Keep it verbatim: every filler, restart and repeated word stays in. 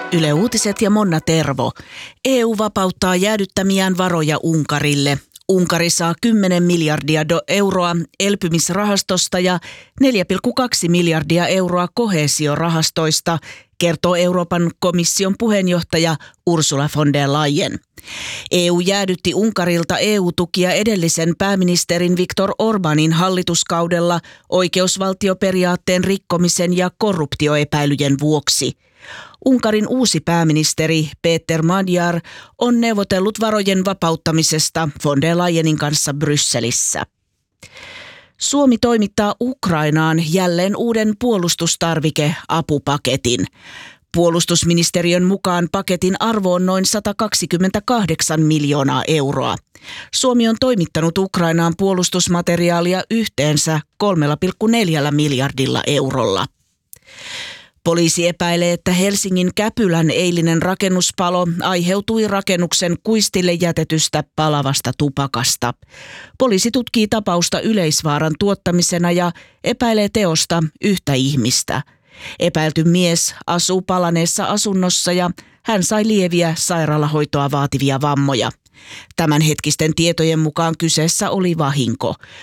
Yle Uutiset ja Monna Tervo. E U vapauttaa jäädyttämiään varoja Unkarille. Unkari saa kymmenen miljardia do- euroa elpymisrahastosta ja neljä pilkku kaksi miljardia euroa koheesiorahastoista, kertoo Euroopan komission puheenjohtaja Ursula von der Leyen. E U jäädytti Unkarilta E U-tukia edellisen pääministerin Viktor Orbanin hallituskaudella oikeusvaltioperiaatteen rikkomisen ja korruptioepäilyjen vuoksi. Unkarin uusi pääministeri Péter Magyar on neuvotellut varojen vapauttamisesta von der Leyenin kanssa Brysselissä. Suomi toimittaa Ukrainaan jälleen uuden puolustustarvike-apupaketin. Puolustusministeriön mukaan paketin arvo on noin sata kaksikymmentäkahdeksan miljoonaa euroa. Suomi on toimittanut Ukrainaan puolustusmateriaalia yhteensä kolme pilkku neljä miljardilla eurolla. Poliisi epäilee, että Helsingin Käpylän eilinen rakennuspalo aiheutui rakennuksen kuistille jätetystä palavasta tupakasta. Poliisi tutkii tapausta yleisvaaran tuottamisena ja epäilee teosta yhtä ihmistä. Epäilty mies asuu palaneessa asunnossa ja hän sai lieviä sairaalahoitoa vaativia vammoja. Tämänhetkisten tietojen mukaan kyseessä oli vahinko.